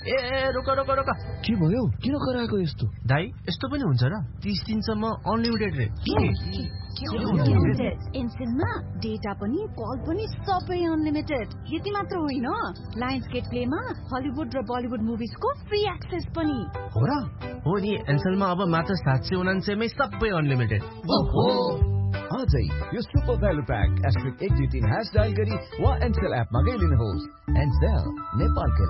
ए रोक रोक रोक के भयो किन कराएको यस्तो दाइ यस्तो पनि हुन्छ र 30 दिनसम्म अनलिमिटेड रे एनसेलमा डेटा पनि कल पनि सबै अनलिमिटेड यति मात्र होइन लायन्सगेट प्लेमा हलिउड र बलिउड मुभिजको फ्री एक्सेस पनि हो र हो नि एनसेलमा अब मात्र 799 मै सबै अनलिमिटेड ओहो आजै यो सुपर भ्यालु प्याक *123# डायल गरी वा एनसेल एपमा गइलिनुहोस् एनसेल नेपालकै